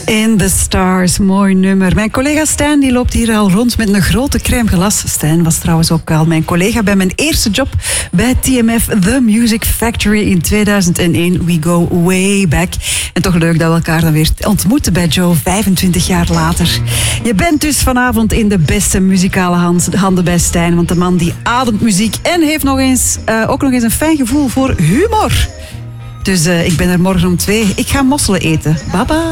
In the Stars, mooi nummer. Mijn collega Stijn die loopt hier al rond met een grote crème glas. Stijn was trouwens ook al mijn collega bij mijn eerste job bij TMF, The Music Factory in 2001. We go way back. En toch leuk dat we elkaar dan weer ontmoeten bij Joe, 25 jaar later. Je bent dus vanavond in de beste muzikale handen bij Stijn, want de man die ademt muziek en heeft ook nog eens een fijn gevoel voor humor. Dus ik ben er morgen om 2. Ik ga mosselen eten. Bye bye.